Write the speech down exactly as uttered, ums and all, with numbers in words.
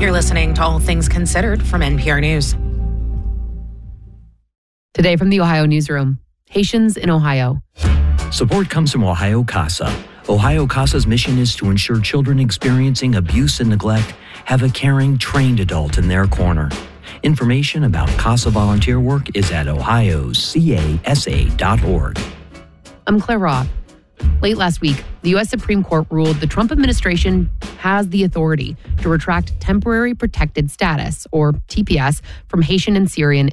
You're listening to All Things Considered from N P R News. Today from the Ohio Newsroom, Haitians in Ohio. Support comes from Ohio CASA. Ohio CASA's mission is to ensure children experiencing abuse and neglect have a caring, trained adult in their corner. Information about CASA volunteer work is at ohio casa dot org. I'm Claire Roth. Late last week, the U S Supreme Court ruled the Trump administration has the authority to retract temporary protected status, or T P S, from Haitian and Syrian